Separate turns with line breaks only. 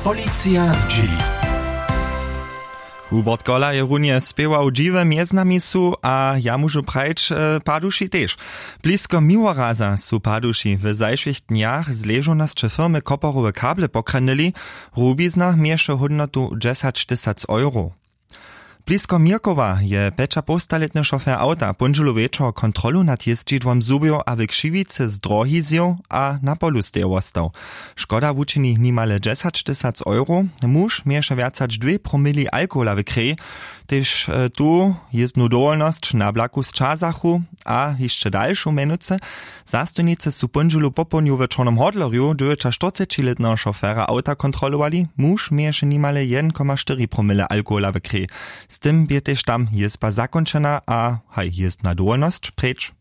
Policja z dzieli.
Hubert Gola je runie spiewał dziwe mieznami su, a ja muszę prajć paduši też. Blisko miłoraza su paduši w zajszych dniach zleżą nas czy firmy koporowe kable pokrenili, rubizna miesze hodnotu 10 000 euro. Blisko Mirkowa je pecza postaletny szofer auta punžulu večer kontrolu nad jezdźidłom zubio a w Krzywicy z drogi zjął, a na polu stał. Szkoda wučini nimale 10 000 euro. Muž mieše viacać 2 promili alkohola w krwi, też tu jezdnu dowolność na blaku z Czazachu, a jeszcze dalszą menuce. Zastojnicy su punžulu popołniu w Czornom Hodlorju 40-letnego szofera auta kontrolowali. Muž mieše nimale 1,4 promile alkohola w krwi. Z tym bie też tam jest zakończona, a jest na dowolność precz.